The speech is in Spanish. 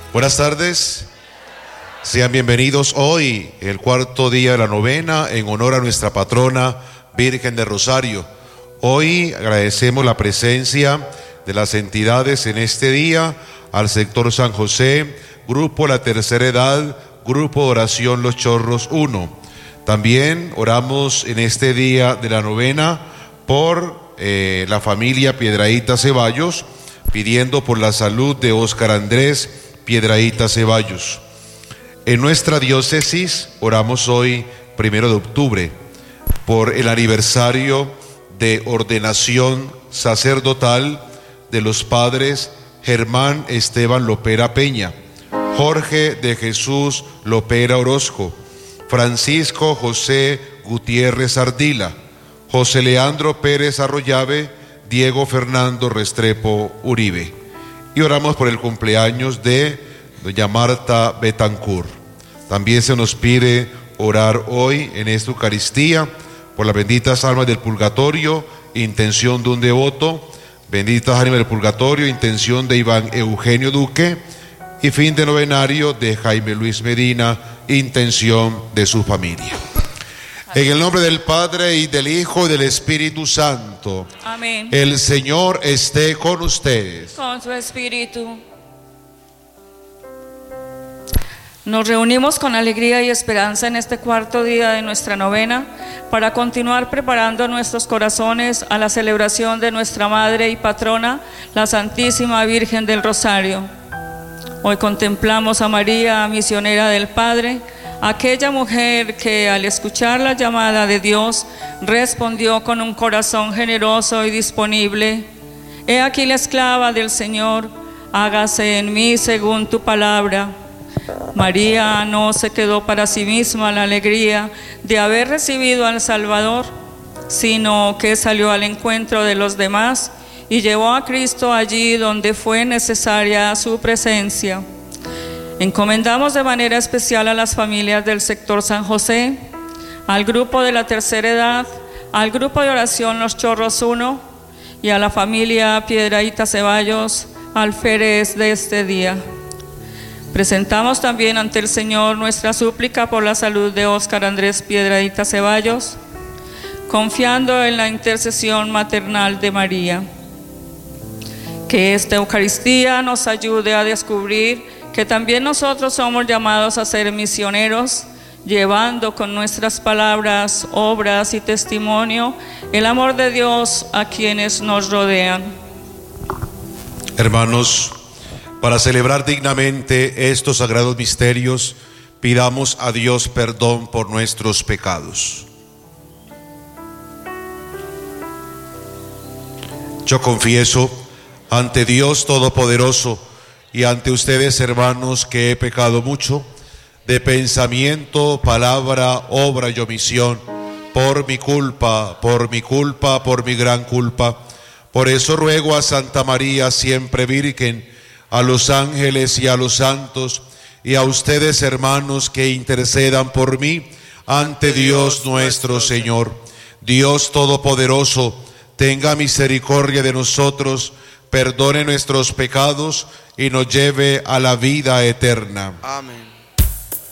Buenas tardes, sean bienvenidos hoy, el cuarto día de la novena, en honor a nuestra patrona Virgen del Rosario. Hoy agradecemos la presencia de las entidades en este día, al sector San José, Grupo La Tercera Edad, Grupo de Oración Los Chorros 1. También oramos en este día de la novena por la familia Piedrahíta Ceballos, pidiendo por la salud de Óscar Andrés Piedrahíta Ceballos. En nuestra diócesis oramos hoy, 1 de octubre, por el aniversario de ordenación sacerdotal de los padres Germán Esteban Lopera Peña, Jorge de Jesús Lopera Orozco, Francisco José Gutiérrez Ardila, José Leandro Pérez Arroyave, Diego Fernando Restrepo Uribe. Y oramos por el cumpleaños de doña Marta Betancourt. También se nos pide orar hoy en esta Eucaristía por las benditas almas del purgatorio, intención de un devoto, benditas almas del purgatorio, intención de Iván Eugenio Duque, y fin de novenario de Jaime Luis Medina, intención de su familia. En el nombre del Padre, y del Hijo, y del Espíritu Santo. Amén. El Señor esté con ustedes. Con su espíritu. Nos reunimos con alegría y esperanza en este cuarto día de nuestra novena para continuar preparando nuestros corazones a la celebración de nuestra Madre y Patrona, la Santísima Virgen del Rosario. Hoy contemplamos a María, misionera del Padre, aquella mujer que al escuchar la llamada de Dios respondió con un corazón generoso y disponible: He aquí la esclava del Señor, hágase en mí según tu palabra. María no se quedó para sí misma la alegría de haber recibido al Salvador, sino que salió al encuentro de los demás y llevó a Cristo allí donde fue necesaria su presencia. Encomendamos de manera especial a las familias del sector San José, al grupo de la tercera edad, al grupo de oración Los Chorros 1 y a la familia Piedrahíta Ceballos, alférez de este día. Presentamos también ante el Señor nuestra súplica por la salud de Óscar Andrés Piedrahíta Ceballos, confiando en la intercesión maternal de María. Que esta Eucaristía nos ayude a descubrir que también nosotros somos llamados a ser misioneros, llevando con nuestras palabras, obras y testimonio el amor de Dios a quienes nos rodean. Hermanos, para celebrar dignamente estos sagrados misterios, pidamos a Dios perdón por nuestros pecados. Yo confieso ante Dios Todopoderoso y ante ustedes, hermanos, que he pecado mucho de pensamiento, palabra, obra y omisión, por mi culpa, por mi gran culpa. Por eso ruego a Santa María, siempre Virgen, a los ángeles y a los santos, y a ustedes, hermanos, que intercedan por mí ante Dios nuestro Señor. Dios Todopoderoso, tenga misericordia de nosotros, perdone nuestros pecados y nos lleve a la vida eterna. Amén.